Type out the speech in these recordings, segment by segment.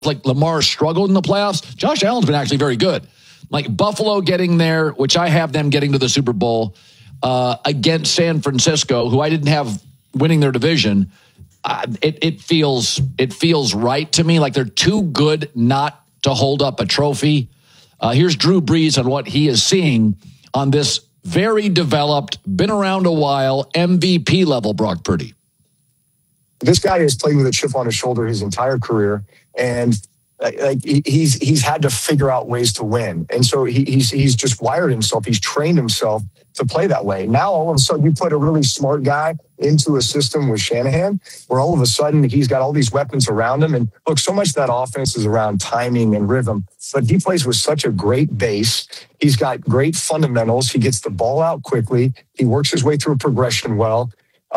like Lamar struggled in the playoffs, Josh Allen's been actually very good. Like Buffalo getting there, which I have them getting to the Super Bowl against San Francisco, who I didn't have winning their division. It feels right to me. Like they're too good not to hold up a trophy. Here's Drew Brees on what he is seeing on this very developed, been around a while, MVP level Brock Purdy. This guy has played with a chip on his shoulder his entire career, and like he's had to figure out ways to win, and so he's just wired himself. He's trained himself to play that way. Now all of a sudden, you put a really smart guy into a system with Shanahan, where all of a sudden he's got all these weapons around him. And look, so much of that offense is around timing and rhythm, but he plays with such a great base. He's got great fundamentals. He gets the ball out quickly. He works his way through a progression well.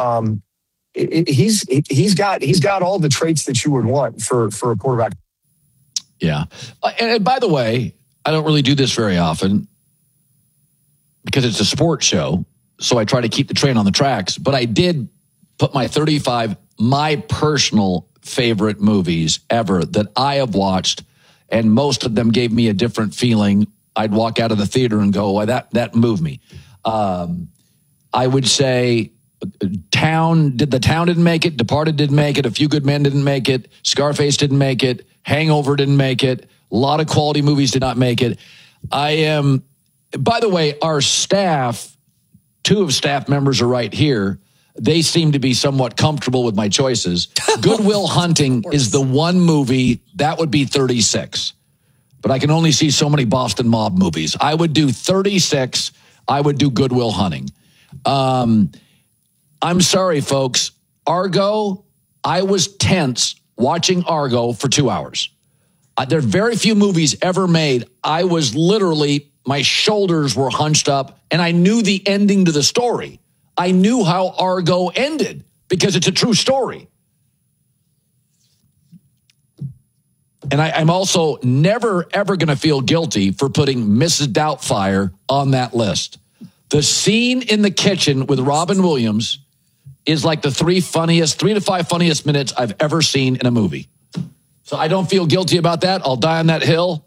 He's got all the traits that you would want for a quarterback. Yeah. And by the way, I don't really do this very often because it's a sports show. So I try to keep the train on the tracks. But I did put my 35, my personal favorite movies ever that I have watched. And most of them gave me a different feeling. I'd walk out of the theater and go, well, that moved me. I would say The Town didn't make it. Departed didn't make it. A Few Good Men didn't make it. Scarface didn't make it. Hangover didn't make it. A lot of quality movies did not make it. By the way, our staff, 2 of staff members are right here. They seem to be somewhat comfortable with my choices. Good Will Hunting is the one movie that would be 36. But I can only see so many Boston Mob movies. I would do 36. I would do Good Will Hunting. I'm sorry, folks. Argo, I was tense watching Argo for 2 hours. There are very few movies ever made. I was literally, my shoulders were hunched up, and I knew the ending to the story. I knew how Argo ended because it's a true story. And I'm also never, ever going to feel guilty for putting Mrs. Doubtfire on that list. The scene in the kitchen with Robin Williams is like the 3 to 5 funniest minutes I've ever seen in a movie. So I don't feel guilty about that. I'll die on that hill.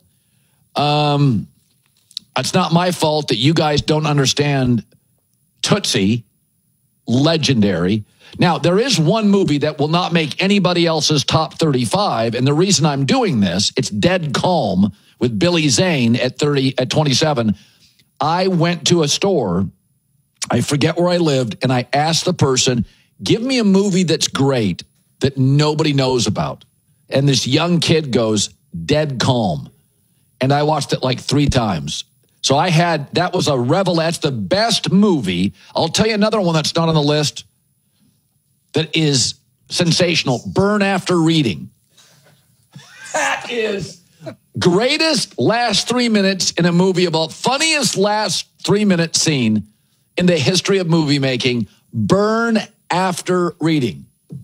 It's not my fault that you guys don't understand Tootsie, legendary. Now, there is one movie that will not make anybody else's top 35, and the reason I'm doing this, it's Dead Calm with Billy Zane at 27. I went to a store, I forget where I lived, and I asked the person, give me a movie that's great that nobody knows about. And this young kid goes, Dead Calm. And I watched it like 3 times. So that was a revel. That's the best movie. I'll tell you another one that's not on the list that is sensational. Burn After Reading. That is greatest last 3 minutes in a movie about funniest last 3-minute scene in the history of movie making. Burn After Reading.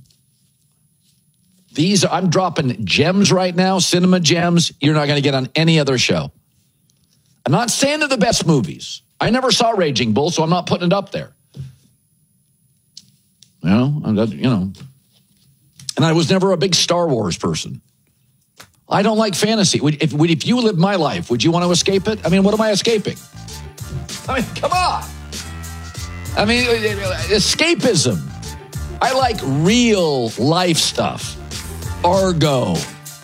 I'm dropping gems right now, cinema gems you're not going to get on any other show. I'm not saying they're the best movies. I never saw Raging Bull, so I'm not putting it up there. And I was never a big Star Wars person. I don't like fantasy. If you lived my life, would you want to escape it? I mean, what am I escaping? I mean, come on. I mean, escapism. I like real life stuff. Argo.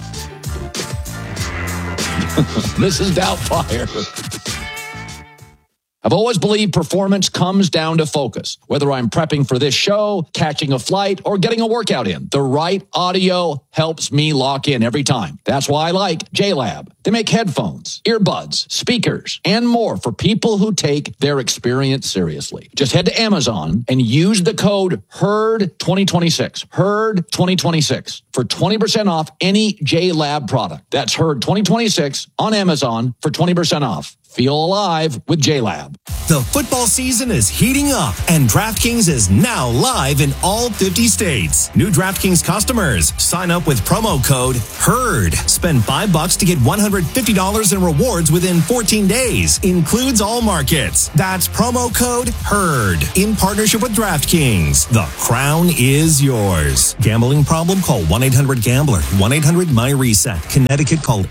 Mrs. Doubtfire. I've always believed performance comes down to focus. Whether I'm prepping for this show, catching a flight, or getting a workout in, the right audio helps me lock in every time. That's why I like JLab. They make headphones, earbuds, speakers, and more for people who take their experience seriously. Just head to Amazon and use the code HERD2026. HERD2026 for 20% off any JLab product. That's HERD2026 on Amazon for 20% off. Feel alive with JLab. The football season is heating up, and DraftKings is now live in all 50 states. New DraftKings customers, sign up with promo code HERD. Spend $5 to get $150 in rewards within 14 days. Includes all markets. That's promo code HERD. In partnership with DraftKings. The crown is yours. Gambling problem? Call 1-800-GAMBLER. 1-800-MY-RESET. Connecticut, call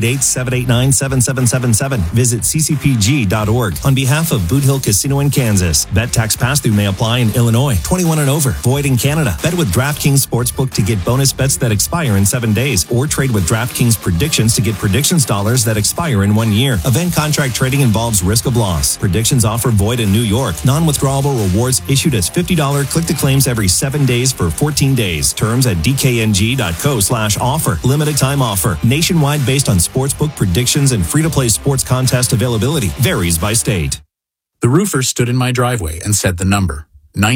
888-789-7777. Visit ccpg.org. On behalf of Boot Hill Casino in Kansas. Bet tax pass-through may apply in Illinois. 21 and over. Void in Canada. Bet with DraftKings Sportsbook to get bonus bets that expire in 7 days. Or trade with DraftKings Predictions to get predictions dollars that expire in 1 year. Event contract trading involves risk of loss. Predictions offer void in New York. Non-withdrawable rewards issued as $50 click-to-claims every 7 days for 14 days. Terms at dkng.co/offer. Limited time offer. Nationwide based on sportsbook predictions and free-to-play sports contest availability. Varies by state. The roofer stood in my driveway and said the number,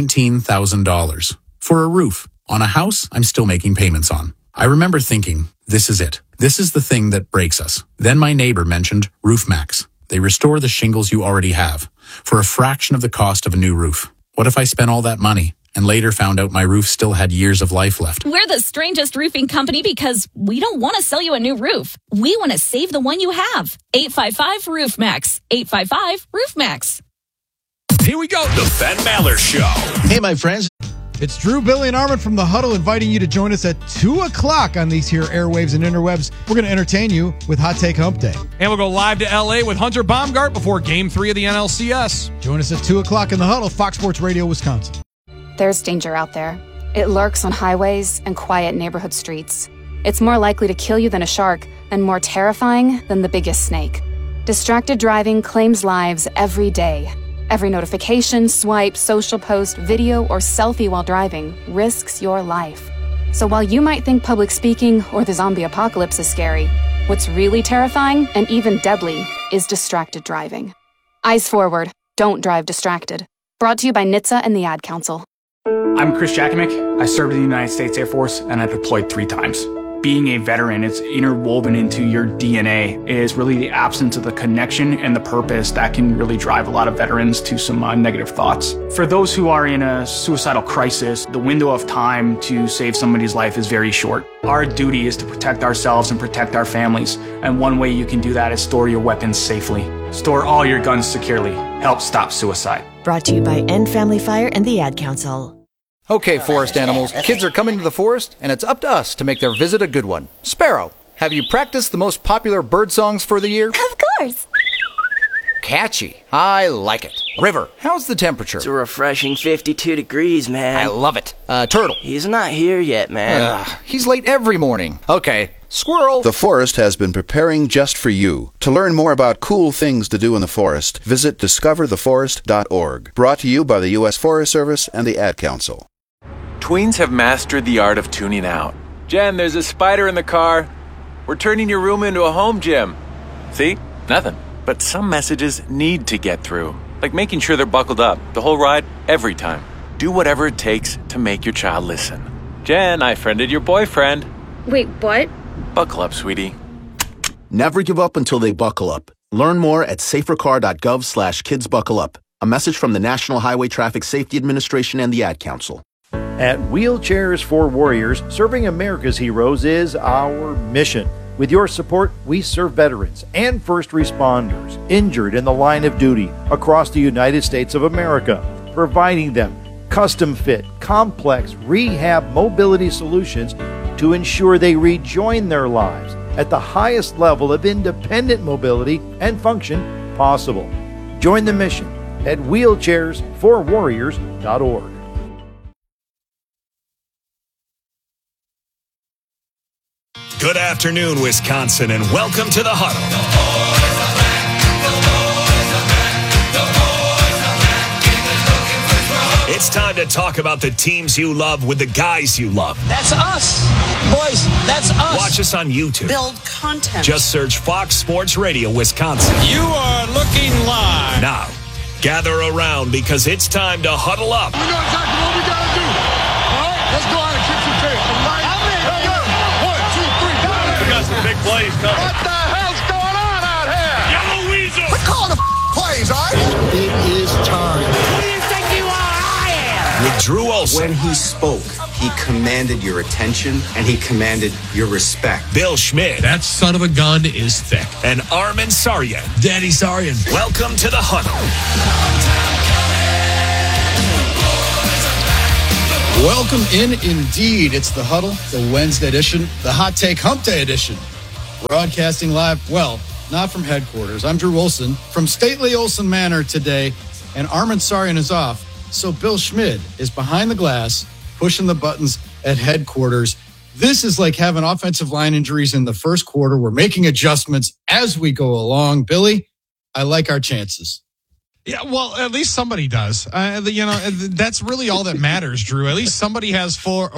$19,000. For a roof on a house I'm still making payments on. I remember thinking, this is it. This is the thing that breaks us. Then my neighbor mentioned RoofMax. They restore the shingles you already have for a fraction of the cost of a new roof. What if I spent all that money and later found out my roof still had years of life left? We're the strangest roofing company because we don't want to sell you a new roof. We want to save the one you have. 855-ROOFMAX. 855-ROOFMAX. Here we go, the Ben Maller Show. Hey, my friends. It's Drew, Billy, and Armin from The Huddle inviting you to join us at 2 o'clock on these here airwaves and interwebs. We're going to entertain you with Hot Take Hump Day. And we'll go live to L.A. with Hunter Baumgart before Game 3 of the NLCS. Join us at 2 o'clock in The Huddle, Fox Sports Radio, Wisconsin. There's danger out there. It lurks on highways and quiet neighborhood streets. It's more likely to kill you than a shark and more terrifying than the biggest snake. Distracted driving claims lives every day. Every notification, swipe, social post, video, or selfie while driving risks your life. So while you might think public speaking or the zombie apocalypse is scary, what's really terrifying and even deadly is distracted driving. Eyes forward. Don't drive distracted. Brought to you by NHTSA and the Ad Council. I'm Chris Jakimick. I served in the United States Air Force and I deployed 3 times. Being a veteran, it's interwoven into your DNA, is really the absence of the connection and the purpose that can really drive a lot of veterans to some negative thoughts. For those who are in a suicidal crisis, the window of time to save somebody's life is very short. Our duty is to protect ourselves and protect our families, and one way you can do that is store your weapons safely. Store all your guns securely. Help stop suicide. Brought to you by End Family Fire and the Ad Council. Okay, forest animals, kids are coming to the forest, and it's up to us to make their visit a good one. Sparrow, have you practiced the most popular bird songs for the year? Of course. Catchy. I like it. River, how's the temperature? It's a refreshing 52 degrees, man. I love it. Turtle. He's not here yet, man. He's late every morning. Okay. Squirrel. The forest has been preparing just for you. To learn more about cool things to do in the forest, visit discovertheforest.org. Brought to you by the U.S. Forest Service and the Ad Council. Tweens have mastered the art of tuning out. Jen, there's a spider in the car. We're turning your room into a home gym. See? Nothing. But some messages need to get through. Like making sure they're buckled up the whole ride, every time. Do whatever it takes to make your child listen. Jen, I friended your boyfriend. Wait, what? Buckle up, sweetie. Never give up until they buckle up. Learn more at safercar.gov/kidsbuckleup. A message from the National Highway Traffic Safety Administration and the Ad Council. At Wheelchairs for Warriors, serving America's heroes is our mission. With your support, we serve veterans and first responders injured in the line of duty across the United States of America, providing them custom-fit, complex rehab mobility solutions to ensure they rejoin their lives at the highest level of independent mobility and function possible. Join the mission at wheelchairsforwarriors.org. Good afternoon, Wisconsin, and welcome to the Huddle. It's time to talk about the teams you love with the guys you love. That's us, boys. That's us. Watch us on YouTube. Build content. Just search Fox Sports Radio Wisconsin. You are looking live. Now, gather around because it's time to huddle up. We know exactly what we got to do. All right, let's go out and kick some tape. One, two, three, go. We got some big plays coming. What the hell's going on out here? Yellow Weed Quit calling the plays, all right? It is time. Who do you think you are? I am. With Drew Olson. When he spoke, he commanded your attention and he commanded your respect. Bill Schmidt. That son of a gun is thick. And Armin Saryan. Daddy Saryan. Welcome to the Huddle. Welcome in indeed. It's the Huddle, the Wednesday edition, the Hot Take Hump Day edition. Broadcasting live, well, not from headquarters. I'm Drew Olson from Stately Olson Manor today, and Armin Saryan is off. So Bill Schmidt is behind the glass, pushing the buttons at headquarters. This is like having offensive line injuries in the first quarter. We're making adjustments as we go along. Billy, I like our chances. Yeah, well, at least somebody does. That's really all that matters, Drew. At least somebody has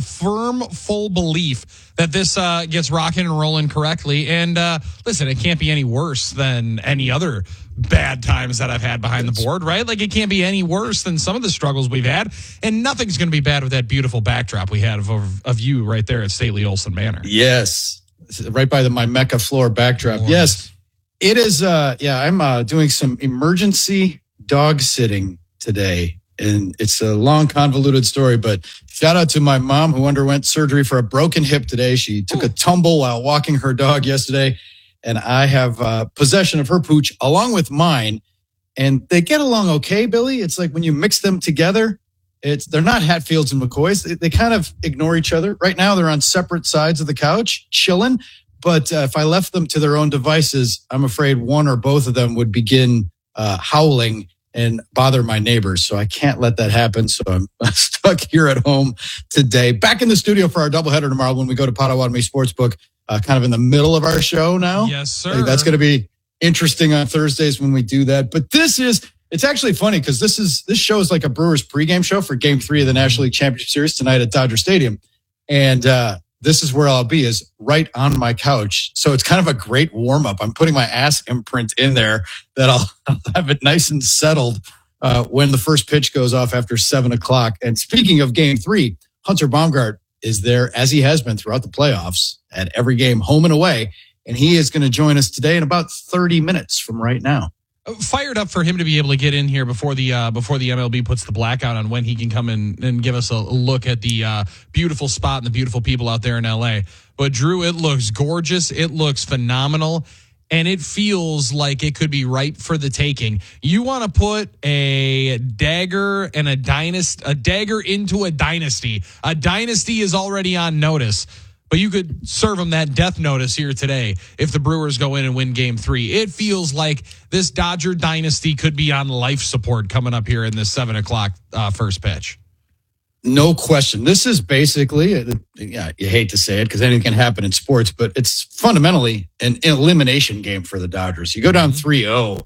full belief that this gets rocking and rolling correctly. And listen, it can't be any worse than any other bad times that I've had behind the board, right? Like, it can't be any worse than some of the struggles we've had. And nothing's going to be bad with that beautiful backdrop we had of you right there at Stately Olson Manor. Yes, right by my Mecca floor backdrop. Lord. Yes, it is. I'm doing some emergency dog sitting today, and it's a long, convoluted story, but shout out to my mom who underwent surgery for a broken hip today. She took a tumble while walking her dog yesterday, and I have possession of her pooch along with mine, and they get along okay, Billy. It's like when you mix them together, they're not Hatfields and McCoys. They kind of ignore each other. Right now, they're on separate sides of the couch, chilling, but if I left them to their own devices, I'm afraid one or both of them would begin howling and bother my neighbors. So I can't let that happen. So I'm stuck here at home today. Back in the studio for our doubleheader tomorrow when we go to Potawatomi Sportsbook, kind of in the middle of our show now. Yes, sir. That's going to be interesting on Thursdays when we do that. But it's actually funny because this show is like a Brewers pregame show for Game 3 of the National League Championship Series tonight at Dodger Stadium. And this is where I'll be, is right on my couch. So it's kind of a great warm-up. I'm putting my ass imprint in there that I'll have it nice and settled when the first pitch goes off after 7 o'clock. And speaking of Game 3, Hunter Baumgart is there, as he has been throughout the playoffs, at every game, home and away. And he is going to join us today in about 30 minutes from right now. Fired up for him to be able to get in here before the MLB puts the blackout on when he can come in and give us a look at the beautiful spot and the beautiful people out there in LA. But Drew, it looks gorgeous. It looks phenomenal. And it feels like it could be ripe for the taking. You want to put a dagger and a dagger into a dynasty. A dynasty is already on notice. But you could serve them that death notice here today if the Brewers go in and win Game 3. It feels like this Dodger dynasty could be on life support coming up here in this 7 o'clock first pitch. No question. This is basically, you hate to say it because anything can happen in sports, but it's fundamentally an elimination game for the Dodgers. You go down 3-0,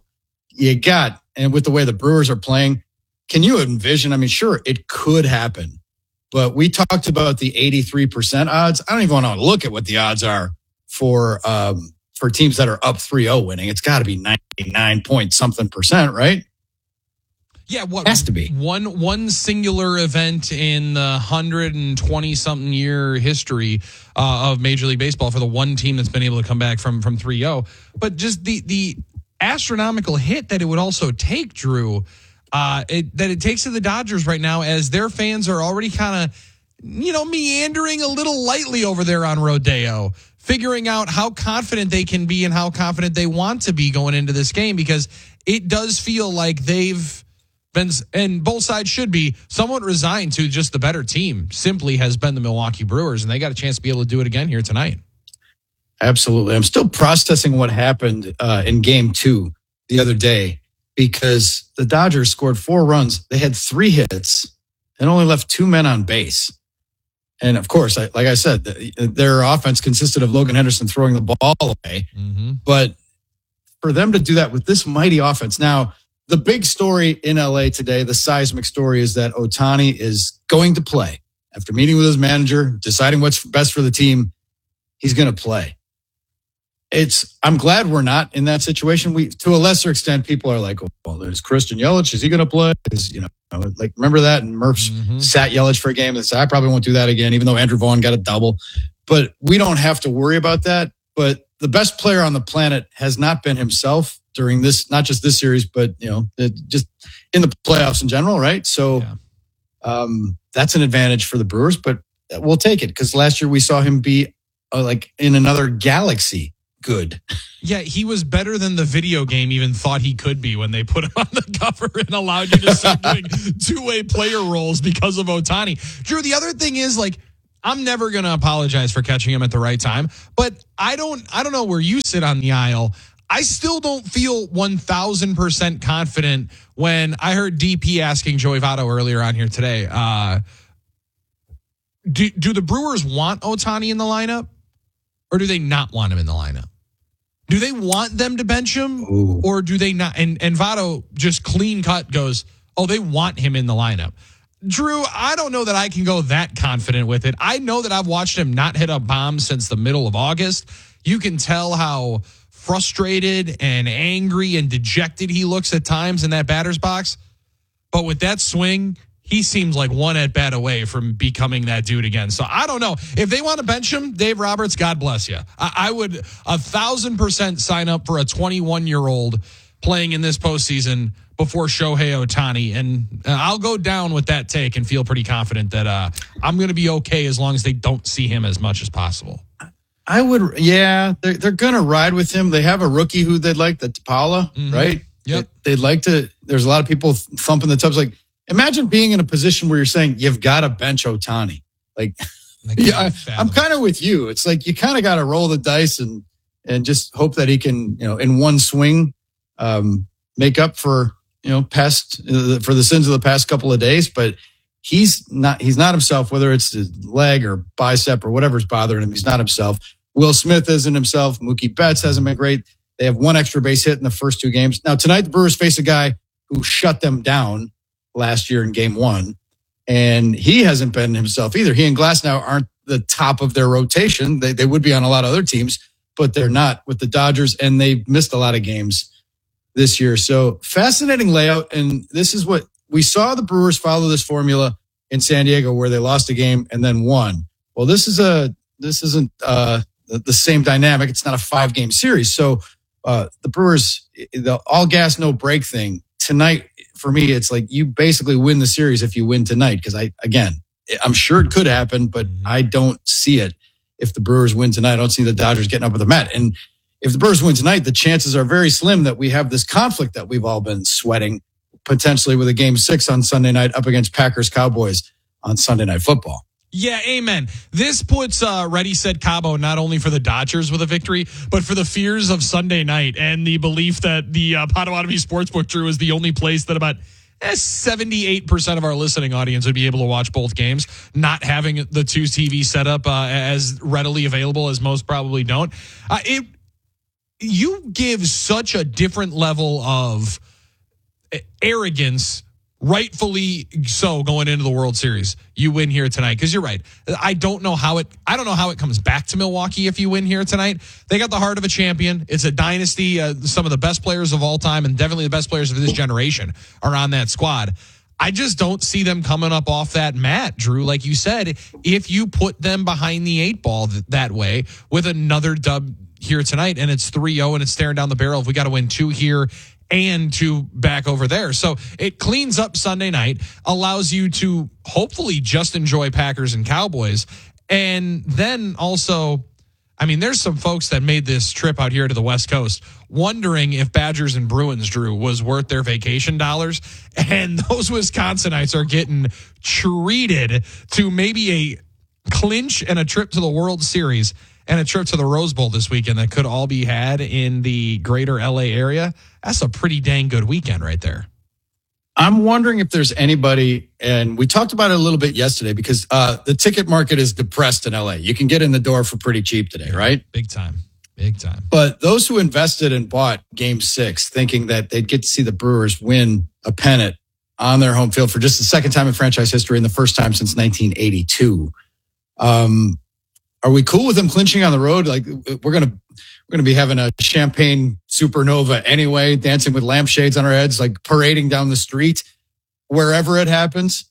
and with the way the Brewers are playing, can you envision? I mean, sure, it could happen. But we talked about the 83% odds. I don't even want to look at what the odds are for teams that are up 3-0 winning. It's got to be 99 point something percent, right? Yeah, what has to be one singular event in the 120-something year history of Major League Baseball for the one team that's been able to come back from 3-0. But just the astronomical hit that it would also take, Drew. It takes to the Dodgers right now, as their fans are already kind of, meandering a little lightly over there on Rodeo, figuring out how confident they can be and how confident they want to be going into this game, because it does feel like they've been, and both sides should be, somewhat resigned to just the better team simply has been the Milwaukee Brewers, and they got a chance to be able to do it again here tonight. Absolutely. I'm still processing what happened in Game 2 the other day, because the Dodgers scored 4 runs. They had 3 hits and only left 2 men on base. And of course, like I said, their offense consisted of Logan Henderson throwing the ball away. Mm-hmm. But for them to do that with this mighty offense. Now, the big story in LA today, the seismic story, is that Ohtani is going to play. After meeting with his manager, deciding what's best for the team, he's going to play. I'm glad we're not in that situation. To a lesser extent, people are like, well, there's Christian Yelich. Is he going to play? Remember that? And Murph's sat Yelich for a game and said, I probably won't do that again, even though Andrew Vaughn got a double. But we don't have to worry about that. But the best player on the planet has not been himself during this, not just this series, but just in the playoffs in general, right? So that's an advantage for the Brewers, but we'll take it because last year we saw him be like in another galaxy good. Yeah, he was better than the video game even thought he could be when they put him on the cover and allowed you to start doing two-way player roles because of Ohtani. Drew, the other thing is, like, I'm never going to apologize for catching him at the right time, but I don't know where you sit on the aisle. I still don't feel 1,000% confident when I heard DP asking Joey Votto earlier on here today. Do the Brewers want Ohtani in the lineup, or do they not want him in the lineup? Do they want them to bench him, or do they not? And Votto just clean cut goes, oh, they want him in the lineup. Drew, I don't know that I can go that confident with it. I know that I've watched him not hit a bomb since the middle of August. You can tell how frustrated and angry and dejected he looks at times in that batter's box. But with that swing, he seems like one at bat away from becoming that dude again. So I don't know. If they want to bench him, Dave Roberts, God bless you. I would 1,000% sign up for a 21-year-old playing in this postseason before Shohei Ohtani. And I'll go down with that take and feel pretty confident that I'm going to be okay as long as they don't see him as much as possible. I would, yeah, they're going to ride with him. They have a rookie who they'd like, the Tapala, right? Yep. They'd like to, there's a lot of people thumping the tubs. Like, imagine being in a position where you're saying, you've got to bench Ohtani. Like, yeah, I'm kind of with you. It's like, you kind of got to roll the dice and just hope that he can, in one swing, make up for, for the sins of the past couple of days. But he's not himself, whether it's his leg or bicep or whatever's bothering him. He's not himself. Will Smith isn't himself. Mookie Betts hasn't been great. They have one extra base hit in the first two games. Now, tonight, the Brewers face a guy who shut them down last year in game one, and he hasn't been himself either. He and Glasnow aren't the top of their rotation. They would be on a lot of other teams, but they're not with the Dodgers, and they've missed a lot of games this year. So fascinating layout, and this is what we saw the Brewers follow this formula in San Diego where they lost a game and then won. Well, this isn't the same dynamic. It's not a 5-game series. So the Brewers, the all gas, no break thing tonight, for me, it's like you basically win the series if you win tonight. Because I'm sure it could happen, but I don't see it. If the Brewers win tonight, I don't see the Dodgers getting up with the mat. And if the Brewers win tonight, the chances are very slim that we have this conflict that we've all been sweating, potentially with a game 6 on Sunday night up against Packers Cowboys on Sunday Night Football. Yeah, amen. This puts Ready, Set, Cabo not only for the Dodgers with a victory, but for the fears of Sunday night and the belief that the Potawatomi Sportsbook, Drew, is the only place that about 78% of our listening audience would be able to watch both games, not having the two TV setup as readily available as most probably don't. You give such a different level of arrogance, rightfully so, going into the World Series. You win here tonight, because you're right. I don't know how it comes back to Milwaukee if you win here tonight. They got the heart of a champion. It's a dynasty. Some of the best players of all time, and definitely the best players of this generation, are on that squad. I just don't see them coming up off that mat, Drew. Like you said, if you put them behind the 8 ball that way with another dub here tonight, and it's 3-0 and it's staring down the barrel, if we got to win 2 here and 2 back over there. So it cleans up Sunday night, allows you to hopefully just enjoy Packers and Cowboys. And then also, there's some folks that made this trip out here to the West Coast wondering if Badgers and Bruins, Drew, was worth their vacation dollars. And those Wisconsinites are getting treated to maybe a clinch and a trip to the World Series and a trip to the Rose Bowl this weekend that could all be had in the greater LA area. That's a pretty dang good weekend right there. I'm wondering if there's anybody, and we talked about it a little bit yesterday, because the ticket market is depressed in LA. You can get in the door for pretty cheap today, right? Big time. But those who invested and bought Game 6 thinking that they'd get to see the Brewers win a pennant on their home field for just the second time in franchise history and the first time since 1982. Are we cool with them clinching on the road? Like, we're gonna be having a champagne supernova anyway, dancing with lampshades on our heads, like parading down the street wherever it happens.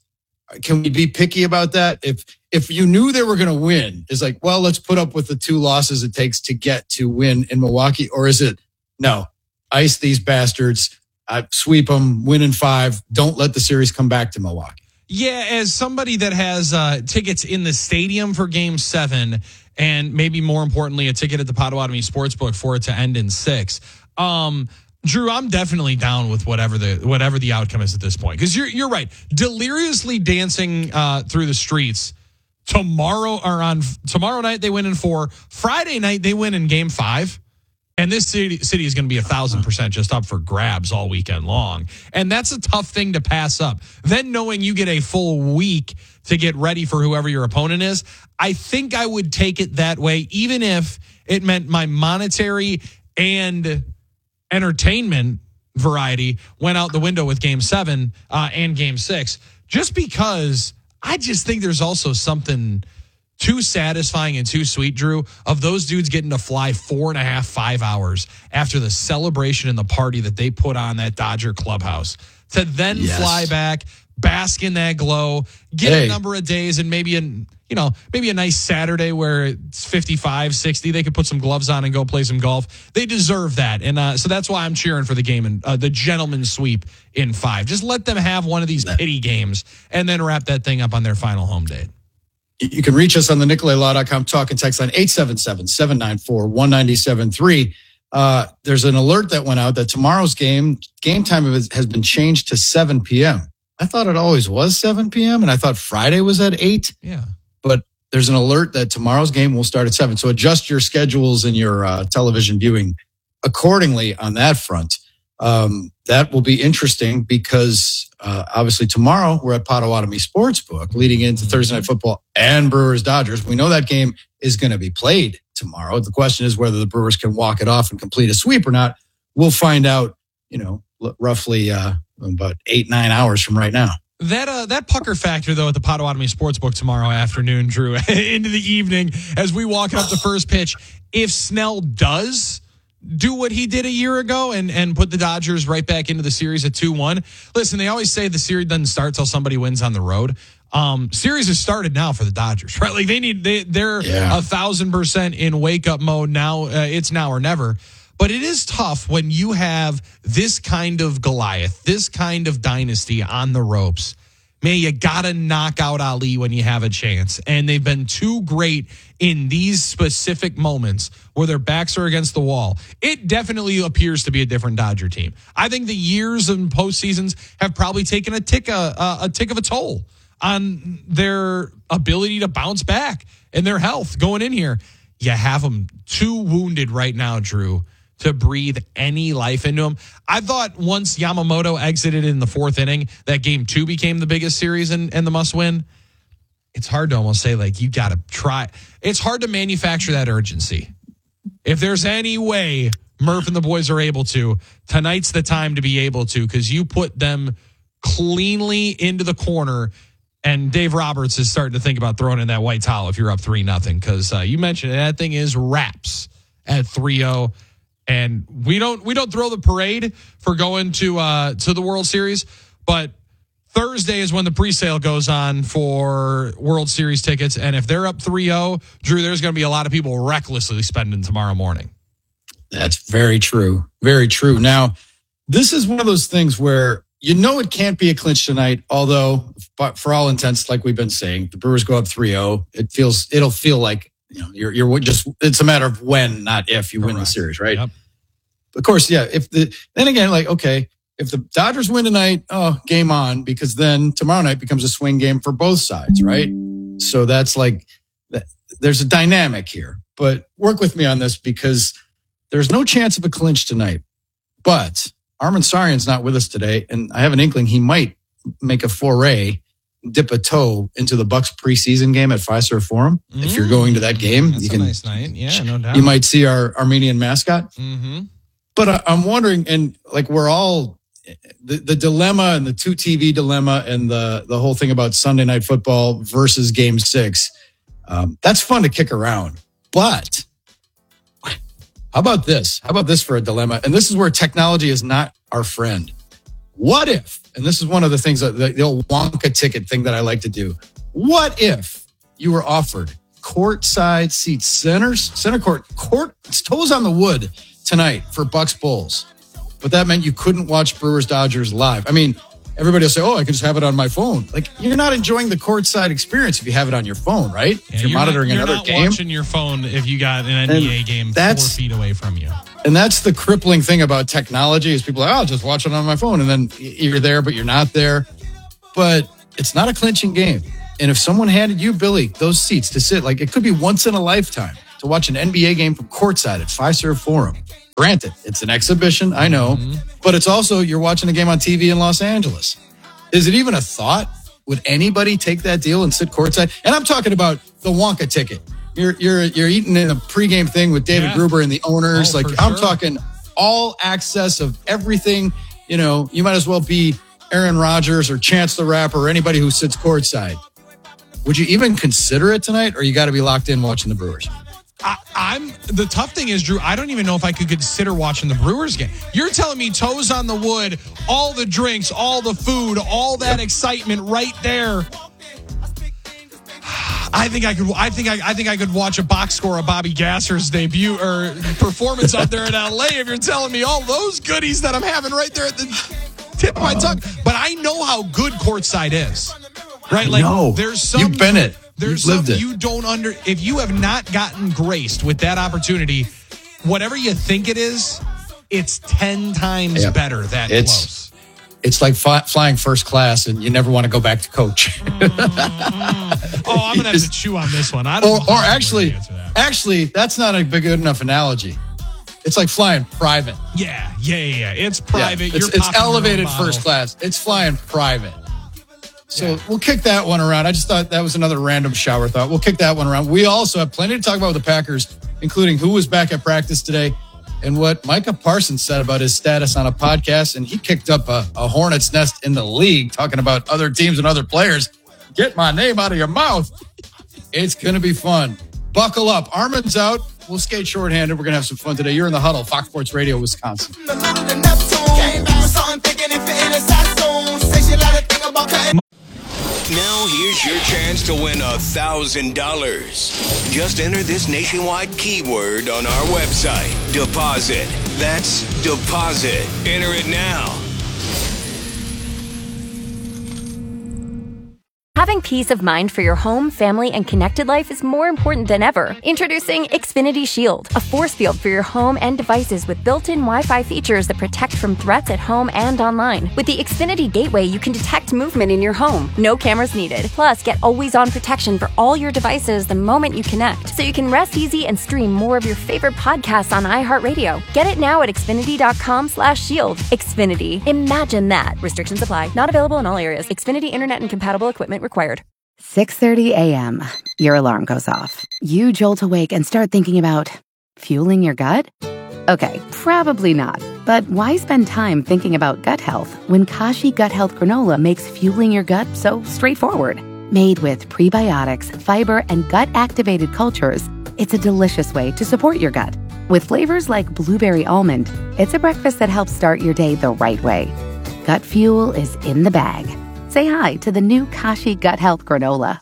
Can we be picky about that? If you knew they were going to win, is like, well, let's put up with the 2 losses it takes to get to win in Milwaukee, or is it no? Ice these bastards, sweep them, win in 5. Don't let the series come back to Milwaukee. Yeah, as somebody that has tickets in the stadium for Game 7, and maybe more importantly, a ticket at the Potawatomi Sportsbook for it to end in 6. Drew, I'm definitely down with whatever the outcome is at this point, because you're right. Deliriously dancing through the streets tomorrow night they win in 4. Friday night they win in Game 5. And this city is going to be 1,000% just up for grabs all weekend long. And that's a tough thing to pass up. Then knowing you get a full week to get ready for whoever your opponent is, I think I would take it that way, even if it meant my monetary and entertainment variety went out the window with Game 7 and Game 6, just because I just think there's also something too satisfying and too sweet, Drew, of those dudes getting to fly 4.5, 5 hours after the celebration and the party that they put on that Dodger clubhouse to then fly back, bask in that glow, get a number of days, and maybe a nice Saturday where it's 55, 60. They could put some gloves on and go play some golf. They deserve that. And so that's why I'm cheering for the game and the gentleman's sweep in 5. Just let them have one of these pity games and then wrap that thing up on their final home date. You can reach us on the NicoletLaw.com talk and text line 877-794-1973. There's an alert that went out that tomorrow's game time has been changed to 7 p.m. I thought it always was 7 p.m. and I thought Friday was at 8. Yeah. But there's an alert that tomorrow's game will start at 7. So adjust your schedules and your television viewing accordingly on that front. That will be interesting because obviously tomorrow we're at Potawatomi Sportsbook leading into Thursday Night Football and Brewers-Dodgers. We know that game is going to be played tomorrow. The question is whether the Brewers can walk it off and complete a sweep or not. We'll find out, roughly about 8-9 hours from right now. That pucker factor, though, at the Potawatomi Sportsbook tomorrow afternoon, Drew, into the evening as we walk up the first pitch, if Snell does do what he did a year ago and put the Dodgers right back into the series at 2-1. Listen, they always say the series doesn't start till somebody wins on the road. Series has started now for the Dodgers, right? Like they're 1,000% in wake up mode now. It's now or never. But it is tough when you have this kind of Goliath, this kind of dynasty on the ropes. Man, you got to knock out Ali when you have a chance. And they've been too great in these specific moments where their backs are against the wall. It definitely appears to be a different Dodger team. I think the years and postseasons have probably taken a tick of a toll on their ability to bounce back and their health going in here. You have them too wounded right now, Drew, to breathe any life into him. I thought once Yamamoto exited in the 4th inning, that Game 2 became the biggest series and the must-win. It's hard to almost say, like, you got to try. It's hard to manufacture that urgency. If there's any way Murph and the boys are able to, tonight's the time to be able to, because you put them cleanly into the corner, and Dave Roberts is starting to think about throwing in that white towel if you're up 3-0, because you mentioned it, that thing is wraps at 3-0. And we don't throw the parade for going to the World Series, but Thursday is when the presale goes on for World Series tickets. And if they're up 3-0, Drew, there's going to be a lot of people recklessly spending tomorrow morning. That's very true. Very true. Now, this is one of those things where it can't be a clinch tonight, although for all intents, like we've been saying, the Brewers go up 3-0. It'll feel like you're just, it's a matter of when, not if you win the series, right? Yep. Of course, yeah. If the Dodgers win tonight, game on, because then tomorrow night becomes a swing game for both sides, right? So that's like, there's a dynamic here, but work with me on this because there's no chance of a clinch tonight, but Armin Sarian's not with us today. And I have an inkling he might make a foray, dip a toe into the Bucks preseason game at Fiserv Forum. If you're going to that game, that's a nice night. Yeah, no doubt. You might see our Armenian mascot. Mm-hmm. But I'm wondering, and like we're all, the dilemma and the 2 TV dilemma and the whole thing about Sunday Night Football versus Game 6, that's fun to kick around. But how about this? How about this for a dilemma? And this is where technology is not our friend. What if, and this is one of the things, the old Wonka ticket thing that I like to do. What if you were offered courtside seats, center court, toes on the wood tonight for Bucks Bulls? But that meant you couldn't watch Brewers Dodgers live. I mean, everybody will say, oh, I can just have it on my phone. Like, you're not enjoying the courtside experience if you have it on your phone, right? Yeah, if you're monitoring another not game. Watching your phone if you got an NBA game 4 feet away from you. And that's the crippling thing about technology is people are like, oh, I'll just watch it on my phone. And then you're there, but you're not there. But it's not a clinching game. And if someone handed you, Billy, those seats to sit, like it could be once in a lifetime to watch an NBA game from courtside at Fiserv Forum. Granted, it's an exhibition, I know, but it's also you're watching a game on TV in Los Angeles. Is it even a thought? Would anybody take that deal and sit courtside? And I'm talking about the Wonka ticket. You're eating in a pregame thing with David Gruber and the owners. I'm talking all access of everything. You know, you might as well be Aaron Rodgers or Chance the Rapper or anybody who sits courtside. Would you even consider it tonight, or you got to be locked in watching the Brewers? The tough thing is, Drew, I don't even know if I could consider watching the Brewers game. You're telling me toes on the wood, all the drinks, all the food, all that excitement right there. I think I could watch a box score of Bobby Gasser's debut or performance out there in LA if you're telling me all those goodies that I'm having right there at the tip of my tongue. But I know how good courtside is. Right? Like there's some you've been it. There's You've lived some it. you don't if you have not gotten graced with that opportunity, whatever you think it is, it's 10 times better that close. It's like flying first class, and you never want to go back to coach. Oh, I'm gonna have to chew on this one. I don't. Or actually, that's not a good enough analogy. It's like flying private. Yeah. It's private. Yeah, it's elevated first class. It's flying private. So we'll kick that one around. I just thought that was another random shower thought. We'll kick that one around. We also have plenty to talk about with the Packers, including who was back at practice today and what Micah Parsons said about his status on a podcast. And he kicked up a hornet's nest in the league talking about other teams and other players. Get my name out of your mouth. It's going to be fun. Buckle up. Armin's out. We'll skate shorthanded. We're going to have some fun today. You're in the Huddle, Fox Sports Radio, Wisconsin. Now here's your chance to win $1,000. Just enter this nationwide keyword on our website. Deposit. That's deposit. Enter it now. Having peace of mind for your home, family, and connected life is more important than ever. Introducing Xfinity Shield, a force field for your home and devices with built-in Wi-Fi features that protect from threats at home and online. With the Xfinity Gateway, you can detect movement in your home. No cameras needed. Plus, get always-on protection for all your devices the moment you connect, so you can rest easy and stream more of your favorite podcasts on iHeartRadio. Get it now at Xfinity.com/shield. Xfinity. Imagine that. Restrictions apply. Not available in all areas. Xfinity Internet and compatible equipment required. 6:30 a.m. Your alarm goes off. You jolt awake and start thinking about fueling your gut? Okay, probably not. But why spend time thinking about gut health when Kashi Gut Health Granola makes fueling your gut so straightforward? Made with prebiotics, fiber, and gut-activated cultures, it's a delicious way to support your gut. With flavors like blueberry almond, it's a breakfast that helps start your day the right way. Gut fuel is in the bag. Say hi to the new Kashi Gut Health Granola.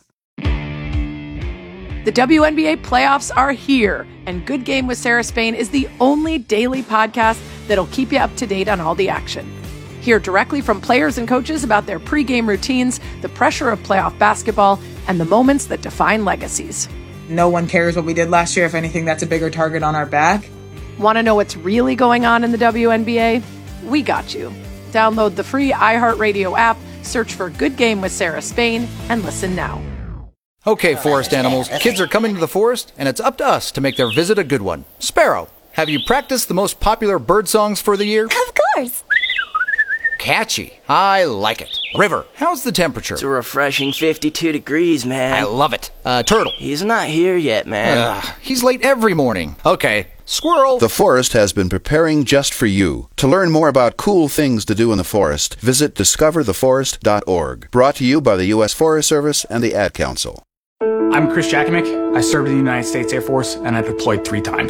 The WNBA playoffs are here, and Good Game with Sarah Spain is the only daily podcast that'll keep you up to date on all the action. Hear directly from players and coaches about their pregame routines, the pressure of playoff basketball, and the moments that define legacies. No one cares what we did last year. If anything, that's a bigger target on our back. Want to know what's really going on in the WNBA? We got you. Download the free iHeartRadio app, search for Good Game with Sarah Spain, and listen now. Okay, forest animals, kids are coming to the forest, and it's up to us to make their visit a good one. Sparrow, have you practiced the most popular bird songs for the year? Of course. Catchy. I like it. River, how's the temperature? It's a refreshing 52 degrees, man. I love it. Turtle. He's not here yet, man. He's late every morning. Okay. Squirrel. The forest has been preparing just for you. To learn more about cool things to do in the forest, visit discovertheforest.org. Brought to you by the U.S. Forest Service and the Ad Council. I'm Chris Jackimick. I served in the United States Air Force, and I deployed 3 times.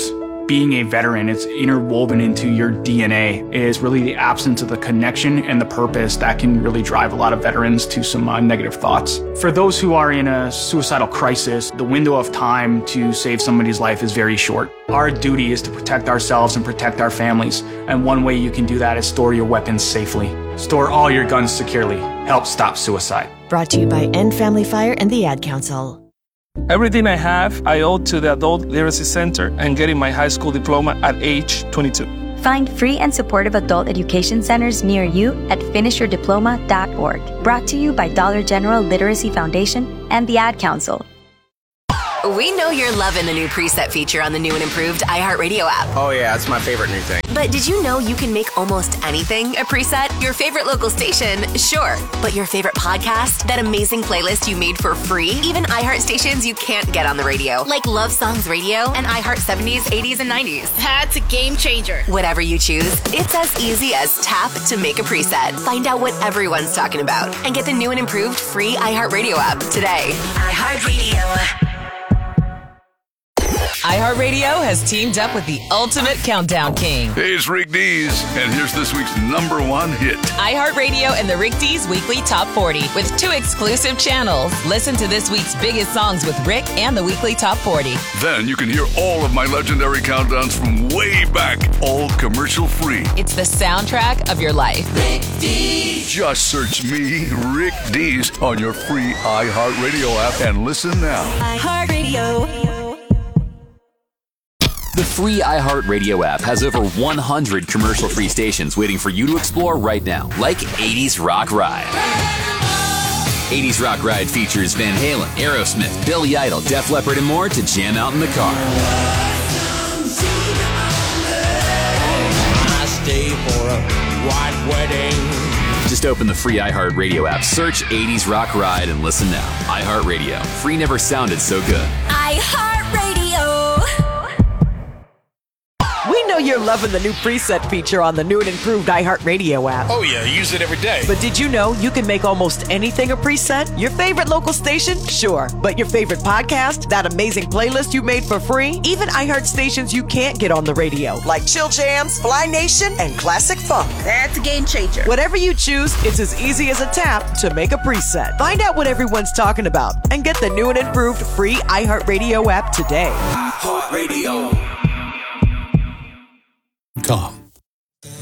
being a veteran, it's interwoven into your DNA, is really the absence of the connection and the purpose that can really drive a lot of veterans to some negative thoughts. For those who are in a suicidal crisis, the window of time to save somebody's life is very short. Our duty is to protect ourselves and protect our families, and one way you can do that is store your weapons safely. Store all your guns securely. Help stop suicide. Brought to you by End Family Fire and the Ad Council. Everything I have, I owe to the Adult Literacy Center and getting my high school diploma at age 22. Find free and supportive adult education centers near you at finishyourdiploma.org. Brought to you by Dollar General Literacy Foundation and the Ad Council. We know you're loving the new preset feature on the new and improved iHeartRadio app. Oh yeah, it's my favorite new thing. But did you know you can make almost anything a preset? Your favorite local station, sure. But your favorite podcast? That amazing playlist you made for free? Even iHeart stations you can't get on the radio, like Love Songs Radio and iHeart 70s, 80s, and 90s. That's a game changer. Whatever you choose, it's as easy as tap to make a preset. Find out what everyone's talking about and get the new and improved free iHeartRadio app today. iHeartRadio. iHeartRadio has teamed up with the ultimate countdown king. Hey, it's Rick Dees, and here's this week's #1 hit. iHeartRadio and the Rick Dees Weekly Top 40 with 2 exclusive channels. Listen to this week's biggest songs with Rick and the Weekly Top 40. Then you can hear all of my legendary countdowns from way back, all commercial free. It's the soundtrack of your life. Rick Dees. Just search me, Rick Dees, on your free iHeartRadio app and listen now. iHeartRadio. The free iHeartRadio app has over 100 commercial-free stations waiting for you to explore right now, like 80s Rock Ride. 80s Rock Ride features Van Halen, Aerosmith, Billy Idol, Def Leppard, and more to jam out in the car. I stay for a white wedding. Just open the free iHeartRadio app, search 80s Rock Ride, and listen now. iHeartRadio. Free never sounded so good. iHeartRadio. We know you're loving the new preset feature on the new and improved iHeartRadio app. Oh yeah, I use it every day. But did you know you can make almost anything a preset? Your favorite local station? Sure. But your favorite podcast? That amazing playlist you made for free? Even iHeart stations you can't get on the radio, like Chill Jams, Fly Nation, and Classic Funk. That's a game changer. Whatever you choose, it's as easy as a tap to make a preset. Find out what everyone's talking about and get the new and improved free iHeartRadio app today. iHeartRadio. Calm.